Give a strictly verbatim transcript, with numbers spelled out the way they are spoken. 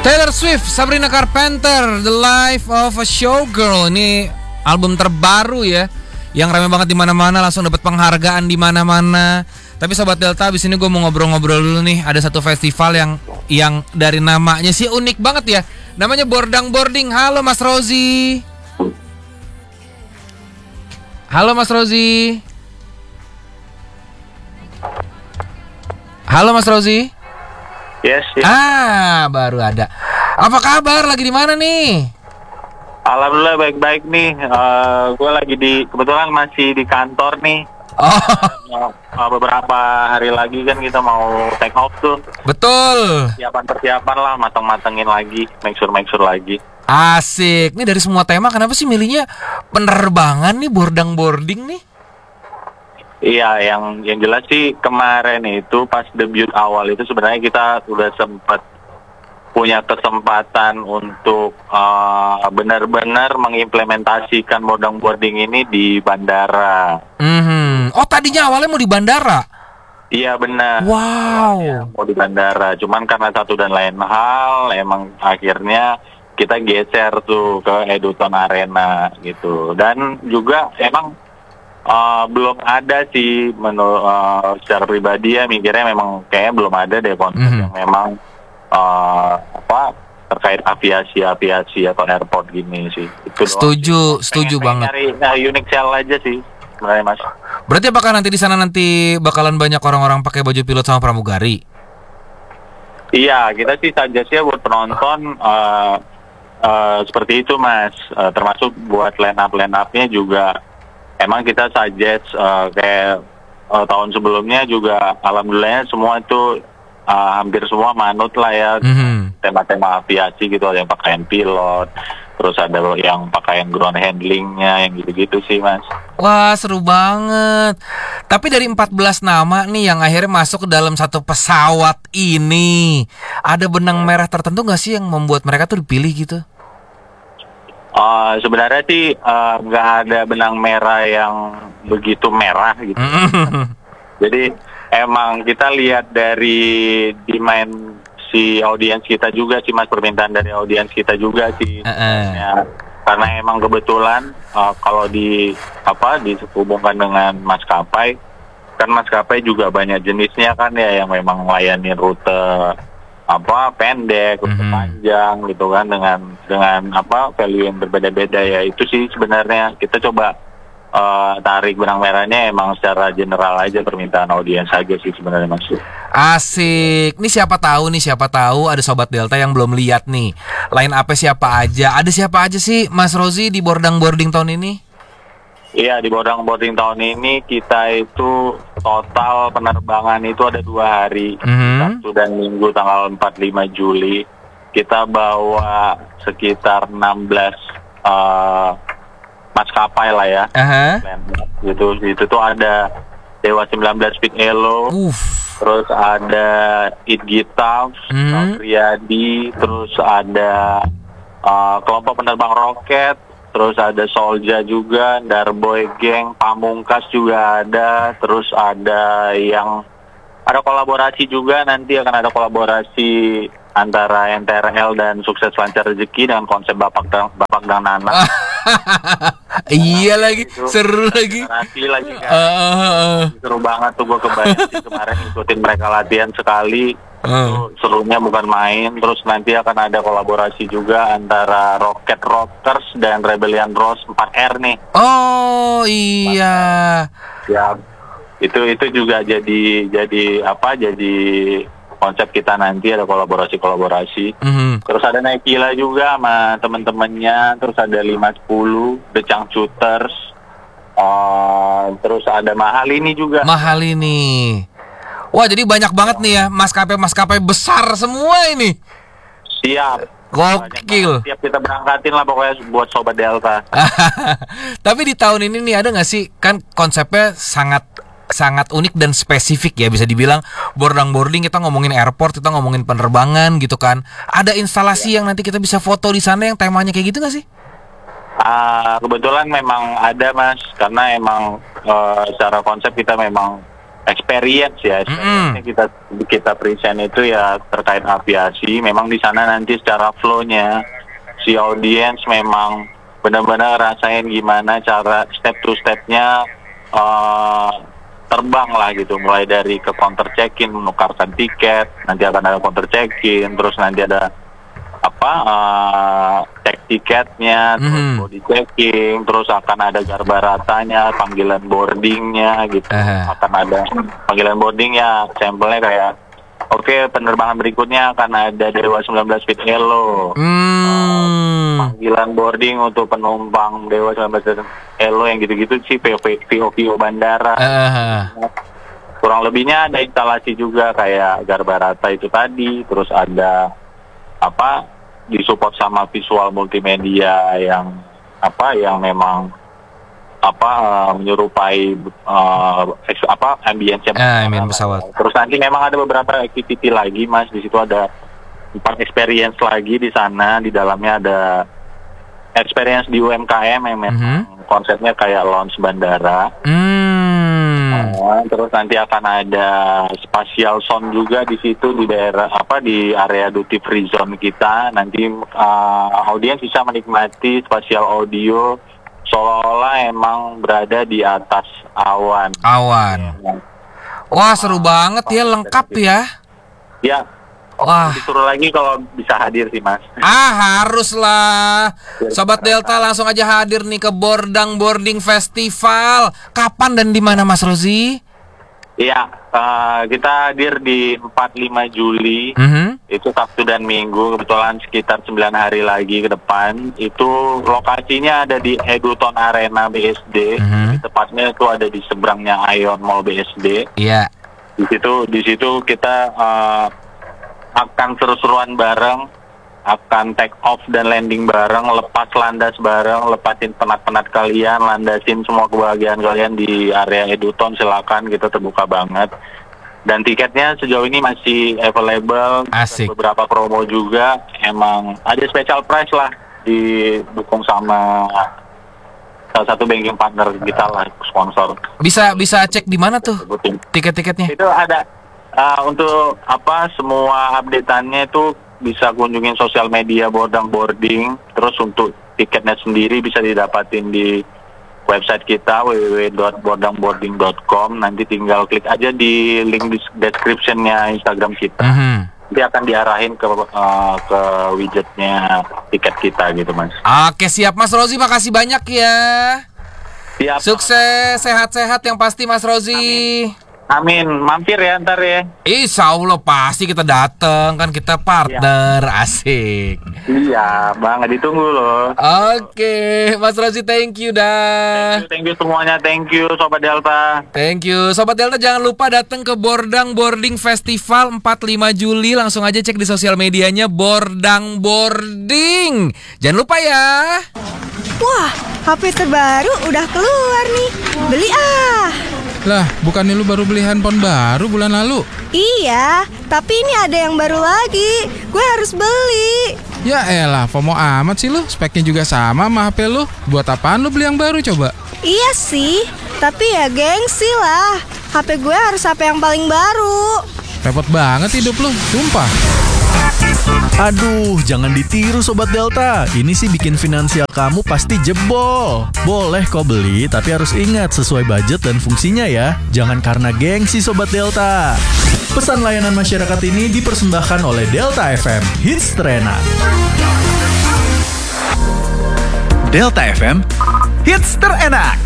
Taylor Swift, Sabrina Carpenter, The Life of a Showgirl. Ini album terbaru ya, yang ramai banget di mana-mana, langsung dapat penghargaan di mana-mana. Tapi Sobat Delta, abis ini gue mau ngobrol-ngobrol dulu nih. Ada satu festival yang yang dari namanya sih unik banget ya. Namanya Bordang Boarding. Halo Mas Rozi. Halo Mas Rozi. Halo Mas Rozi. Yes, yes. Ah, baru ada. Apa kabar? Lagi di mana nih? Alhamdulillah baik-baik nih. Uh, gue lagi di, kebetulan masih di kantor nih. Oh, Uh, beberapa hari lagi kan kita mau take off tuh. betul. Persiapan-persiapan lah, mateng-matengin lagi, make sure make sure lagi. Asik. Nih dari semua tema, kenapa sih milihnya penerbangan nih, bordang boarding nih? Iya, yang yang jelas sih kemarin itu pas debut awal itu sebenarnya kita udah sempat punya kesempatan untuk uh, benar-benar mengimplementasikan bordang boarding ini di bandara. Mm-hmm. Oh, tadinya awalnya mau di bandara? Iya benar. Wow. Ya, mau di bandara, cuman karena satu dan lain hal, emang akhirnya kita geser tuh ke Eduton Arena gitu. Dan juga emang uh, belum ada sih, menurut uh, secara pribadi ya mikirnya memang kayaknya belum ada deh konsep mm-hmm. yang memang uh, apa terkait aviasi aviasi atau airport gini sih. Itu setuju, doang. setuju pengen, banget. Pengen nyari nah, unique sell aja sih sebenarnya Mas. Berarti apakah nanti di sana nanti bakalan banyak orang-orang pakai baju pilot sama pramugari? Iya, kita sih suggest-nya buat penonton uh, uh, seperti itu Mas. Uh, termasuk buat line up line up-nya juga emang kita suggest uh, kayak uh, tahun sebelumnya juga alhamdulillah semua itu uh, hampir semua manut lah ya. Mm-hmm. Tema-tema aviasi gitu, ada yang pakaian pilot, terus ada yang pakaian ground handlingnya, yang gitu-gitu sih Mas. Wah, seru banget. Tapi dari empat belas nama nih yang akhirnya masuk ke dalam satu pesawat ini, ada benang merah tertentu gak sih yang membuat mereka tuh dipilih gitu? Uh, sebenarnya sih nggak uh, ada benang merah yang begitu merah gitu. Jadi emang kita lihat dari demand si audiens kita juga sih Mas, permintaan dari audiens kita juga sih. Uh-uh. Ya, karena emang kebetulan uh, kalau di apa dihubungkan dengan maskapai, kan maskapai juga banyak jenisnya kan ya, yang memang melayani rute apa pendek, rute mm-hmm. panjang gitu kan, dengan dengan apa value yang berbeda-beda ya. Itu sih sebenarnya kita coba Uh, tarik benang merahnya emang secara general aja, permintaan audiens aja sih sebenarnya Mas. Asik. Nih siapa tahu nih siapa tahu ada Sobat Delta yang belum lihat nih line up-nya siapa aja. Ada siapa aja sih Mas Rozi di Bordang Boarding tahun ini? Iya, di Bordang Boarding tahun ini kita itu total penerbangan itu ada dua hari, mm-hmm. Sabtu dan Minggu tanggal empat puluh lima Juli. Kita bawa sekitar enam belas uh, maskapai lah ya. Uh-huh. Gitu, itu tuh ada Dewa sembilan belas Speed Elo, Uf. terus ada Itgita, mm. Riyadi, terus ada uh, kelompok penerbang roket, terus ada Solja juga, Darboy Gang, Pamungkas juga ada, terus ada yang ada kolaborasi juga, nanti akan ada kolaborasi antara N T R L dan Sukses Lancar Rezeki dengan konsep Bapak dan Bapak dan Nana. Iya lagi, itu, seru lagi. Nanti lagi kan. Uh, uh. Seru banget tuh, gue kebayang sih kemarin ngikutin mereka latihan sekali. Uh. Itu serunya bukan main. Terus nanti akan ada kolaborasi juga antara Rocket Rockers dan Rebellion Rose empat R nih. Oh iya. Ya, itu itu juga jadi jadi apa? Jadi konsep kita nanti ada kolaborasi-kolaborasi. Mm-hmm. Terus ada Naikila juga sama teman-temannya. Terus ada lima sepuluh, The Changcuters. Uh, terus ada Mahal ini juga. Mahal ini. Wah, jadi banyak banget nih ya maskapai-maskapai besar semua ini. Siap. Gokil. Siap kita berangkatin lah pokoknya buat Sobat Delta. Tapi di tahun ini nih ada nggak sih, kan konsepnya sangat sangat unik dan spesifik ya, bisa dibilang bordang boarding, kita ngomongin airport, kita ngomongin penerbangan gitu kan. Ada instalasi ya. yang nanti kita bisa foto di sana yang temanya kayak gitu nggak sih? Uh, kebetulan memang ada Mas, karena emang uh, secara konsep kita memang experience ya, experience kita kita present itu ya terkait aviasi. Memang di sana nanti secara flow-nya si audiens memang benar-benar rasain gimana cara step to stepnya uh, terbang lah gitu, mulai dari ke counter check-in, menukarkan tiket, nanti akan ada counter check-in, terus nanti ada apa uh, cek tiketnya, terus Mm-hmm. body checking, terus akan ada garbaratanya, panggilan boardingnya gitu, Uh-huh. akan ada panggilan boarding ya, sampelnya kayak oke okay, penerbangan berikutnya akan ada Dewa sembilan belas Feet Elo. Hmm. Panggilan boarding untuk penumpang Dewa sembilan belas Elo yang gitu-gitu sih, V O V O bandara. Uh-huh. Kurang lebihnya ada instalasi juga kayak Garbarata itu tadi, terus ada apa disupport sama visual multimedia yang apa yang memang apa uh, menyerupai uh, eks- apa ambience Ah, ambien pesawat. Terus nanti memang ada beberapa activity lagi, Mas. Di situ ada empat experience lagi di sana. Di dalamnya ada experience di U M K M yang memang Mhm. konsepnya kayak launch bandara. Hmm. Nah, terus nanti akan ada spatial sound juga di situ di daerah apa di area duty free zone kita. Nanti uh, audiens bisa menikmati spatial audio seolah-olah emang berada di atas awan. Awan. Wah, seru banget ya, lengkap ya. Ya, Wah. disuruh lagi kalau bisa hadir sih, Mas. Ah, haruslah. Sobat Delta langsung aja hadir nih ke Bordang Boarding Festival. Kapan dan di mana, Mas Rozi? Iya, uh, kita hadir di empat lima Juli. Mhm. Itu Sabtu dan Minggu, kebetulan sekitar sembilan hari lagi ke depan. Itu lokasinya ada di Eduton Arena B S D. Mhm. Tepatnya itu ada di seberangnya Ion Mall B S D. Iya. Di situ di situ kita uh, akan seru-seruan bareng, akan take off dan landing bareng, lepas landas bareng, lepasin penat-penat kalian, landasin semua kebahagiaan kalian di area Eduton, silakan, kita terbuka banget. Dan tiketnya sejauh ini masih available. Asik. Beberapa promo juga, emang ada special price lah, didukung sama salah satu banking partner kita lah, sponsor. Bisa bisa cek di mana tuh Sebutin. tiket-tiketnya? Itu ada uh, untuk apa semua update-annya itu bisa kunjungin sosial media Bordang Boarding. Terus untuk tiketnya sendiri bisa didapatin di website kita w w w dot bordang boarding dot com. Nanti tinggal klik aja di link di description-nya Instagram kita. Mhm. Nanti akan diarahin ke uh, ke widgetnya tiket kita gitu, Mas. Oke, siap Mas Rozi, makasih banyak ya. Siap. Sukses, sehat-sehat yang pasti Mas Rozi. Amin. Mampir ya ntar ya. Insya Allah pasti kita dateng, kan kita partner. Asik. Iya, Bang, ditunggu loh. Oke, Mas Rozi, thank you dah. Thank you, thank you semuanya. Thank you Sobat Delta. Thank you. Sobat Delta, jangan lupa datang ke Bordang Boarding Festival empat lima Juli. Langsung aja cek di sosial medianya Bordang Boarding. Jangan lupa ya. Wah, H P terbaru udah keluar nih. Beli ah. Lah, bukannya lu baru beli handphone baru bulan lalu? Iya, tapi ini ada yang baru lagi. Gue harus beli. Ya elah, FOMO amat sih lu. Speknya juga sama sama H P lu. Buat apaan lu beli yang baru coba? Iya sih, tapi ya gengsi lah. H P gue harus H P yang paling baru. Repot banget hidup lu, sumpah. Aduh, jangan ditiru Sobat Delta. Ini sih bikin finansial kamu pasti jebol. Boleh kok beli, tapi harus ingat sesuai budget dan fungsinya ya. Jangan karena gengsi Sobat Delta. Pesan layanan masyarakat ini dipersembahkan oleh Delta F M Hits terenak. Delta F M Hits terenak.